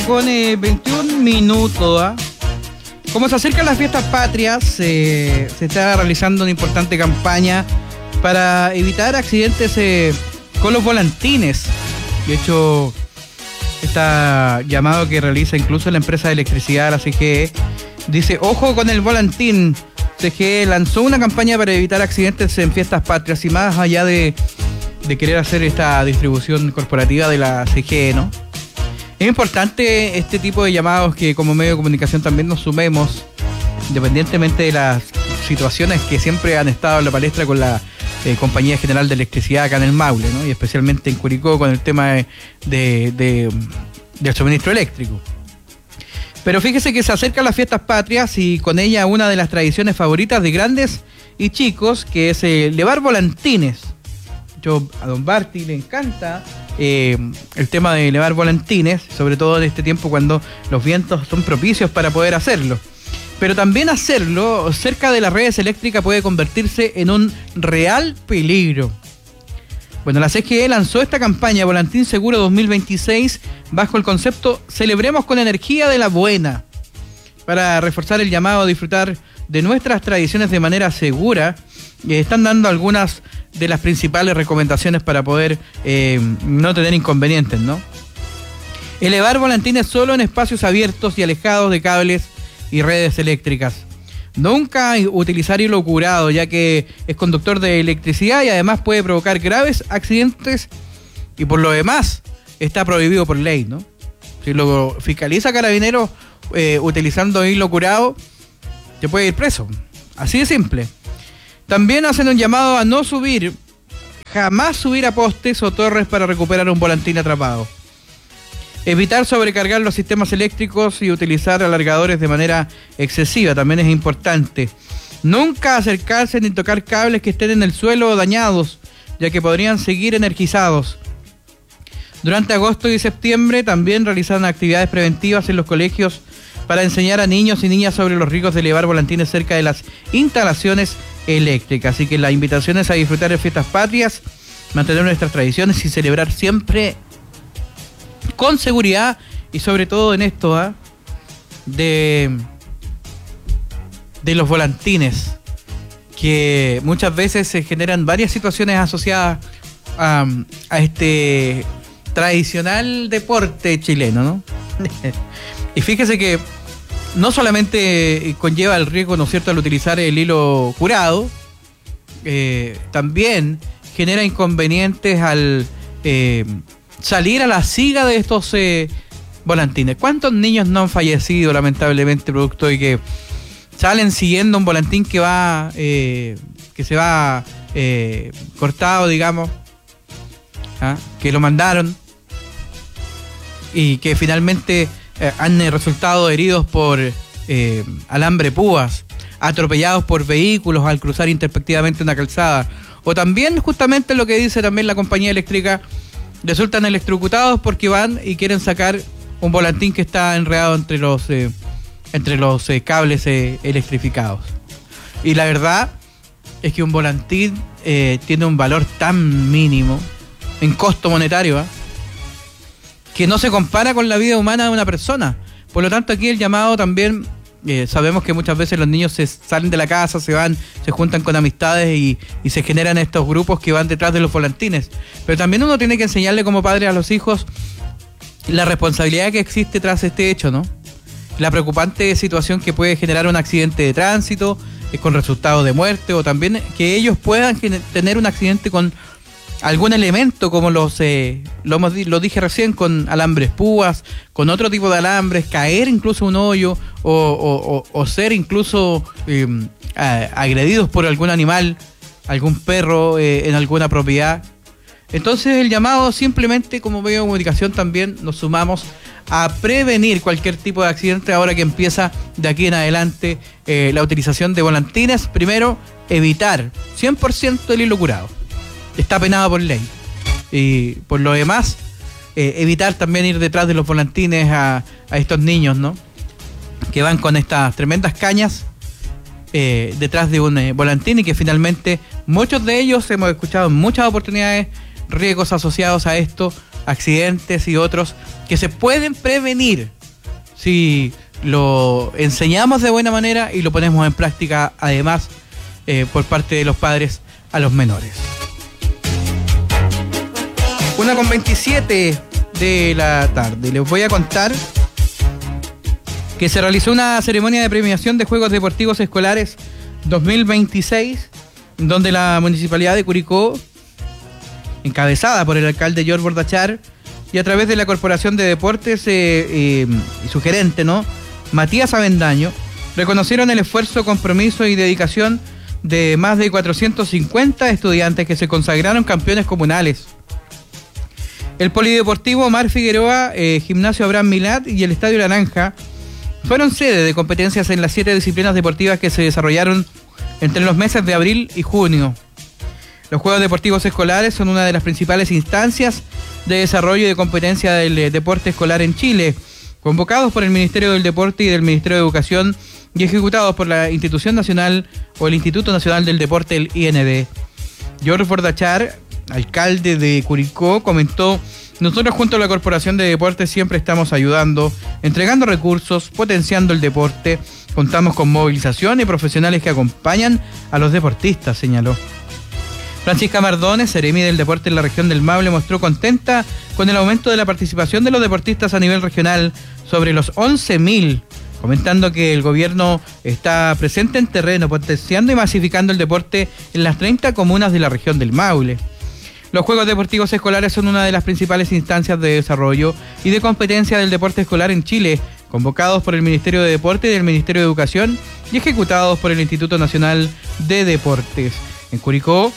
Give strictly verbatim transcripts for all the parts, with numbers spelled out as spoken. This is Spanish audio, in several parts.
Con eh, veintiún minutos, ¿eh? Como se acercan las fiestas patrias, eh, se está realizando una importante campaña para evitar accidentes eh, con los volantines. De hecho, este llamado que realiza incluso la empresa de electricidad, la C G E, dice: ojo con el volantín. C G E lanzó una campaña para evitar accidentes en fiestas patrias, y más allá de, de querer hacer esta distribución corporativa de la C G E, ¿no? Es importante este tipo de llamados que como medio de comunicación también nos sumemos, independientemente de las situaciones que siempre han estado en la palestra con la eh, Compañía General de Electricidad acá en el Maule, ¿no? Y especialmente en Curicó con el tema de, de, de, del suministro eléctrico. Pero fíjese que se acercan las fiestas patrias y con ella una de las tradiciones favoritas de grandes y chicos, que es eh, llevar volantines. Yo, a don Barty le encanta eh, el tema de elevar volantines, sobre todo en este tiempo cuando los vientos son propicios para poder hacerlo. Pero también hacerlo cerca de las redes eléctricas puede convertirse en un real peligro. Bueno, la C G E lanzó esta campaña Volantín Seguro dos mil veintiséis bajo el concepto Celebremos con energía de la buena, para reforzar el llamado a disfrutar de nuestras tradiciones de manera segura. Eh, están dando algunas de las principales recomendaciones para poder eh, no tener inconvenientes, ¿no? Elevar volantines solo en espacios abiertos y alejados de cables y redes eléctricas. Nunca utilizar hilo curado, ya que es conductor de electricidad y además puede provocar graves accidentes, y por lo demás está prohibido por ley, ¿no? Si lo fiscaliza Carabineros eh, utilizando hilo curado, te puede ir preso. Así de simple. También hacen un llamado a no subir, jamás subir a postes o torres para recuperar un volantín atrapado. Evitar sobrecargar los sistemas eléctricos y utilizar alargadores de manera excesiva también es importante. Nunca acercarse ni tocar cables que estén en el suelo dañados, ya que podrían seguir energizados. Durante agosto y septiembre también realizan actividades preventivas en los colegios para enseñar a niños y niñas sobre los riesgos de llevar volantines cerca de las instalaciones eléctricas. Así que la invitación es a disfrutar de fiestas patrias, mantener nuestras tradiciones y celebrar siempre con seguridad, y sobre todo en esto ¿eh? de, de los volantines, que muchas veces se generan varias situaciones asociadas a, a este tradicional deporte chileno, ¿no? Y fíjese que no solamente conlleva el riesgo, ¿no es cierto?, al utilizar el hilo curado, eh, también genera inconvenientes al eh, salir a la siga de estos eh, volantines. ¿Cuántos niños no han fallecido lamentablemente producto de que salen siguiendo un volantín que va eh, que se va eh, cortado, digamos, ¿ah? que lo mandaron y que finalmente eh, han resultado heridos por eh, alambre púas, atropellados por vehículos al cruzar introspectivamente una calzada, o también justamente lo que dice también la compañía eléctrica, resultan electrocutados porque van y quieren sacar un volantín que está enredado entre los eh, entre los eh, cables eh, electrificados. Y la verdad es que un volantín eh, tiene un valor tan mínimo en costo monetario, ¿eh? que no se compara con la vida humana de una persona. Por lo tanto, aquí el llamado también, eh, sabemos que muchas veces los niños se salen de la casa, se van, se juntan con amistades y, y se generan estos grupos que van detrás de los volantines. Pero también uno tiene que enseñarle como padre a los hijos la responsabilidad que existe tras este hecho, ¿no? La preocupante situación que puede generar un accidente de tránsito eh, con resultado de muerte, o también que ellos puedan tener un accidente con algún elemento como los, eh, lo, hemos, lo dije recién, con alambres púas, con otro tipo de alambres, caer incluso un hoyo o, o, o, o ser incluso eh, agredidos por algún animal, algún perro eh, en alguna propiedad. Entonces el llamado simplemente como medio de comunicación también nos sumamos a prevenir cualquier tipo de accidente ahora que empieza de aquí en adelante eh, la utilización de volantines. Primero, evitar cien por ciento el hilo curado. Está penado por ley. Y por lo demás, eh, evitar también ir detrás de los volantines a, a estos niños, ¿no? Que van con estas tremendas cañas eh, detrás de un eh, volantín, y que finalmente muchos de ellos hemos escuchado en muchas oportunidades riesgos asociados a esto, accidentes y otros que se pueden prevenir si lo enseñamos de buena manera y lo ponemos en práctica, además, eh, por parte de los padres a los menores. Una con veintisiete de la tarde. Les voy a contar que se realizó una ceremonia de premiación de Juegos Deportivos Escolares dos mil veintiséis, donde la Municipalidad de Curicó, encabezada por el alcalde George Bordachar, y a través de la Corporación de Deportes eh, eh, y su gerente, ¿no?, Matías Avendaño, reconocieron el esfuerzo, compromiso y dedicación de más de cuatrocientos cincuenta estudiantes que se consagraron campeones comunales. El Polideportivo Omar Figueroa, eh, Gimnasio Abraham Milat y el Estadio Naranja fueron sede de competencias en las siete disciplinas deportivas que se desarrollaron entre los meses de abril y junio. Los Juegos Deportivos Escolares son una de las principales instancias de desarrollo y de competencia del eh, deporte escolar en Chile, convocados por el Ministerio del Deporte y del Ministerio de Educación y ejecutados por la Institución Nacional o el Instituto Nacional del Deporte, el I N D. George Bordachar, alcalde de Curicó, comentó: nosotros junto a la Corporación de Deportes siempre estamos ayudando, entregando recursos, potenciando el deporte, contamos con movilización y profesionales que acompañan a los deportistas, señaló. Francisca Mardones, seremi del deporte en la región del Maule, mostró contenta con el aumento de la participación de los deportistas a nivel regional sobre los once mil, comentando que el gobierno está presente en terreno, potenciando y masificando el deporte en las treinta comunas de la región del Maule. Los Juegos Deportivos Escolares son una de las principales instancias de desarrollo y de competencia del deporte escolar en Chile, convocados por el Ministerio de Deporte y del Ministerio de Educación y ejecutados por el Instituto Nacional de Deportes. En Curicó,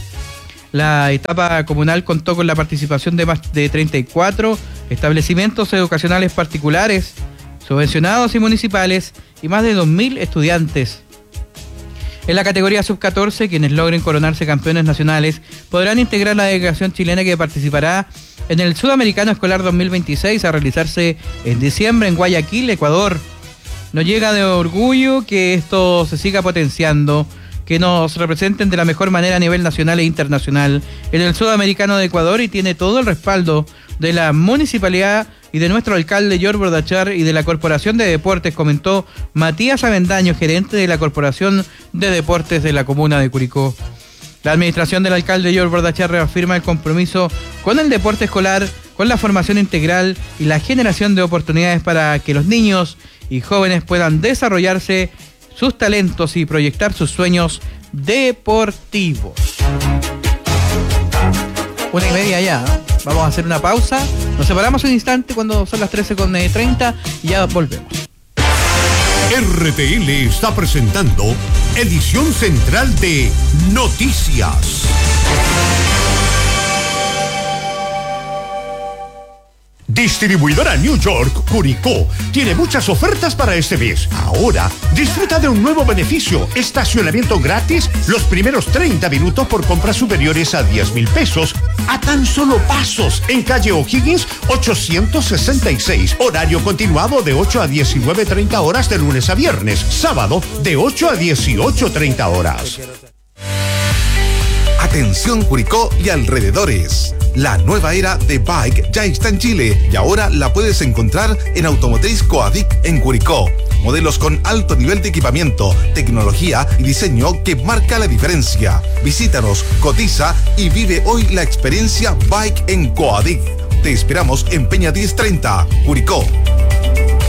la etapa comunal contó con la participación de más de treinta y cuatro establecimientos educacionales particulares, subvencionados y municipales, y más de dos mil estudiantes. En la categoría sub catorce, quienes logren coronarse campeones nacionales podrán integrar la delegación chilena que participará en el Sudamericano Escolar dos mil veintiséis a realizarse en diciembre en Guayaquil, Ecuador. Nos llega de orgullo que esto se siga potenciando, que nos representen de la mejor manera a nivel nacional e internacional en el Sudamericano de Ecuador, y tiene todo el respaldo de la municipalidad y de nuestro alcalde George Bordachar y de la Corporación de Deportes, comentó Matías Avendaño, gerente de la Corporación de Deportes de la comuna de Curicó. La administración del alcalde George Bordachar reafirma el compromiso con el deporte escolar, con la formación integral y la generación de oportunidades para que los niños y jóvenes puedan desarrollarse sus talentos y proyectar sus sueños deportivos. Una y media ya, ¿no? Vamos a hacer una pausa. Nos separamos un instante cuando son las trece con treinta y ya volvemos. R T L está presentando edición central de Noticias. Distribuidora New York Curicó tiene muchas ofertas para este mes. Ahora, disfruta de un nuevo beneficio: estacionamiento gratis los primeros treinta minutos por compras superiores a diez mil pesos, a tan solo pasos, en calle O'Higgins ochocientos sesenta y seis. Horario continuado de ocho a diecinueve treinta horas de lunes a viernes. Sábado de ocho a dieciocho treinta horas. Atención Curicó y alrededores. La nueva era de Bike ya está en Chile y ahora la puedes encontrar en Automotriz Coadic en Curicó. Modelos con alto nivel de equipamiento, tecnología y diseño que marca la diferencia. Visítanos, cotiza y vive hoy la experiencia Bike en Coadic. Te esperamos en Peña diez treinta, Curicó.